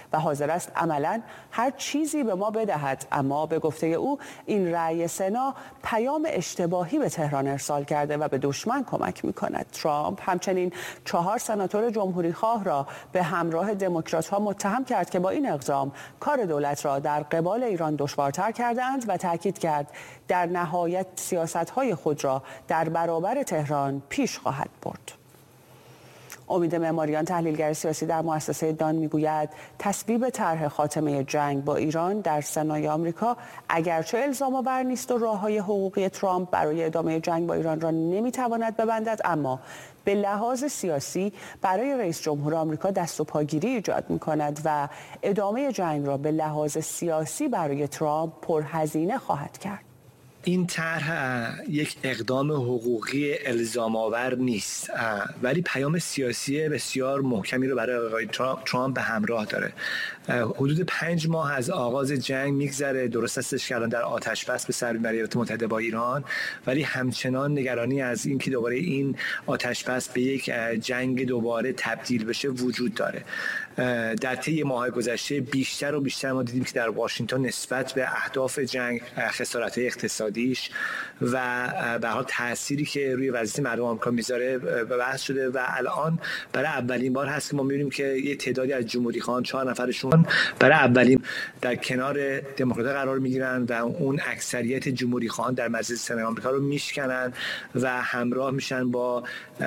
و حاضر است عملاً هر چیزی به ما بدهد. اما به گفته او این رأی سنا پیام اشتباهی به تهران ارسال کرده و به دشمن کمک می‌کند. ترامپ همچنین 4 سناتور جمهوری‌خواه را به همراه دموکرات‌ها متهم کرد که با این اقدام کار دولت را در قبال ایران دشوارتر کرده‌اند و تاکید کرد در نهایت سیاست‌های خود را در برابر تهران پیش خواهد برد. امید معماریان، تحلیلگر سیاسی در مؤسسه دان، میگوید تصویب طرح خاتمه جنگ با ایران در سنای آمریکا اگرچه الزام آور نیست و راه‌های حقوقی ترامپ برای ادامه جنگ با ایران را نمیتواند ببندد، اما به لحاظ سیاسی برای رئیس جمهور آمریکا دست و پاگیری ایجاد می‌کند و ادامه جنگ را به لحاظ سیاسی برای ترامپ پرهزینه خواهد کرد. این طرح یک اقدام حقوقی الزام آور نیست، ولی پیام سیاسی بسیار محکمی رو برای آقای ترامپ به همراه داره. حدود 5 ماه از آغاز جنگ میگذره، درست استش کردن در آتش بس به سر میبره ایالات متحده با ایران، ولی همچنان نگرانی از این که دوباره این آتش بس به یک جنگ دوباره تبدیل بشه وجود داره. در طی ماه گذشته بیشتر و بیشتر ما دیدیم که در واشنگتن نسبت به اهداف جنگ، خسارت‌های اقتصادیش و به هر حال تأثیری که روی وضعیت مردم آمریکا میذاره بحث شده و الان برای اولین بار هست که ما می‌بینیم که یه تعدادی از جمهوری‌خواهان 4 نفرشون برای اولین در کنار دموکرات‌ها قرار می‌گیرن و اون اکثریت جمهوری‌خواهان در مجلس سنای آمریکا رو میشکنن و همراه میشن با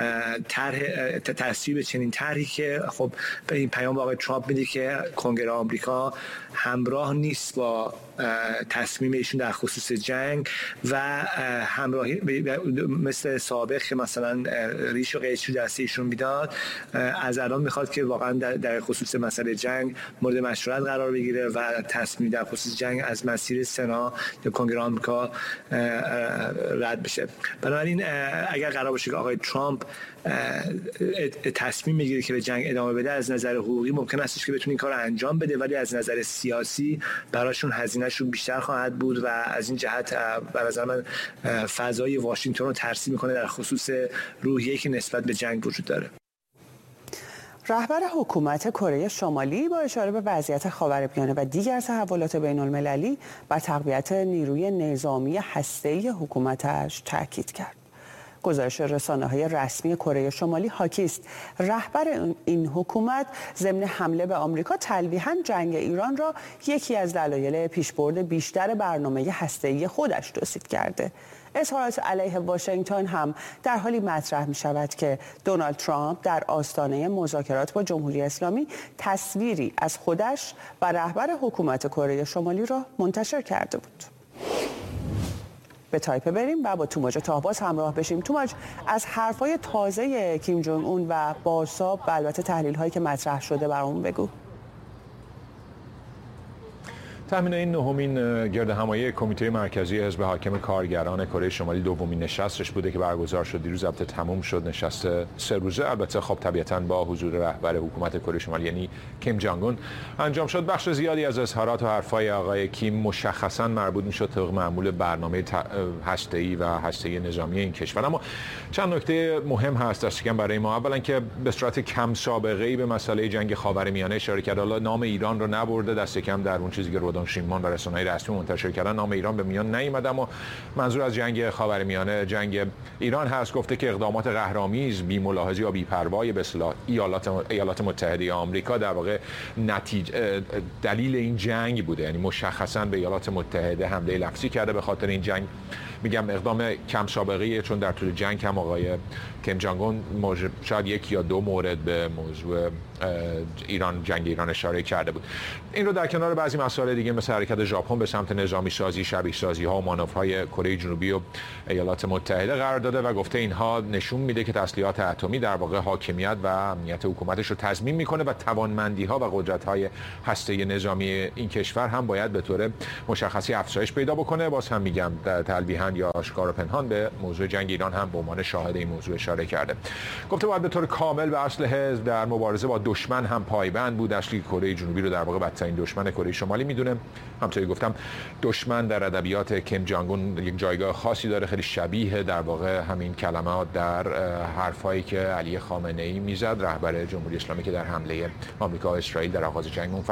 تصویب چنین طرحی که خب به این پیام آقای ترامپ میده که کنگره آمریکا همراه نیست با تصمیم ایشون در خصوص جنگ و همراهی مثل سابق که مثلا ریش و قیچی دست ایشون میداد، از الان میخواد که واقعا در خصوص مسئله جنگ مورد مشورت قرار بگیره و تصمیم در خصوص جنگ از مسیر سنا یا کنگره آمریکا رد بشه. بنابراین اگر قرار باشه که آقای ترامپ تصمیم بگیره که به جنگ ادامه بده، از نظر حقوقی ممکن است که بتونه این کار رو انجام بده، ولی از نظر سیاسی براشون هزینه‌شون بیشتر خواهد بود و از این جهت به نظر من فضای واشنگتن رو ترسیم میکنه در خصوص روحیه‌ای که نسبت به جنگ وجود داره. رهبر حکومت کره شمالی با اشاره به وضعیت خاورمیانه و دیگر تحولات بین‌المللی بر تقویت نیروی نظامی هسته‌ای حکومتش تاکید کرد. گزارش رسانه‌های رسمی کره شمالی حاکی است رهبر این حکومت ضمن حمله به آمریکا تلویحاً جنگ ایران را یکی از دلایل پیشبرد بیشتر برنامه هسته‌ای خودش توصیف کرده. اظهارات علیه واشنگتن هم در حالی مطرح می شود که دونالد ترامپ در آستانه مذاکرات با جمهوری اسلامی تصویری از خودش و رهبر حکومت کره شمالی را منتشر کرده بود. به تایپه بریم و با توماج تاهباز همراه بشیم. توماج، از حرفای تازه کیم جونگ اون و بازتاب و البته تحلیل هایی که مطرح شده برامون بگو. تامین این نهمین گرد همایی کمیته مرکزی حزب حاکم کارگران کره شمالی دومین نشستش بوده که برگزار شد دیروز، البته تموم شد، نشست 3 روزه. البته خب طبیعتاً با حضور رهبر حکومت کره شمالی یعنی کیم جونگ اون انجام شد. بخش زیادی از اظهارات و حرفای آقای کیم مشخصاً مربوط میشد طبق معمول برنامه هسته‌ای و هسته‌ای نظامی این کشور. اما چند نکته مهم هست دست کم برای ما. اولا که به صورت کم سابقه‌ای به مسئله جنگ خاورمیانه اشاره کرد. حالا نام ایران رو نبرده، دست کم در اون چیزی که شیمان و رسانه‌های رسمی منتشر کردن نام ایران به میان نیامد، اما منظور از جنگ خاورمیانه جنگ ایران هست. گفته که اقدامات قهرآمیز، بی‌ملاحظه‌ای یا بی‌پروایی به اصطلاح ایالات متحده آمریکا در واقع دلیل این جنگ بوده، یعنی مشخصاً به ایالات متحده حمله لفظی کرده به خاطر این جنگ. میگم اقدام کم سابقه‌ایه، چون در طول جنگ هم آقای کیم جونگ اون شاید 1 یا 2 مورد به موضوع جنگ ایران اشاره کرده بود. این رو در کنار بعضی مسائل دیگه مثل حرکت ژاپن به سمت نظامی سازی، شبیه سازی ها و مانورهای کره جنوبی و ایالات متحده قرار داده و گفته اینها نشون میده که تسلیحات اتمی در واقع حاکمیت و امنیت حکومتش رو تضمین میکنه و توانمندی ها و قدرت های هسته نظامی این کشور هم باید به طور مشخصی افزایش پیدا بکنه. باز هم میگم تلویحاً یا آشکار و پنهان به موضوع جنگ ایران هم به عنوان شاهد این موضوع اشاره کرده. گفته باید به طور کامل به اصل حزب در مبارزه با دشمن هم پایبند بود. اصلی کره جنوبی رو در واقع بدترین دشمن کره شمالی میدونه. همونطوری گفتم دشمن در ادبیات کیم جونگ اون یک جایگاه خاصی داره، خیلی شبیه در واقع همین کلمات در حرفایی که علی خامنه‌ای میزد، رهبر جمهوری اسلامی که در حمله آمریکا و اسرائیل در آغاز جنگ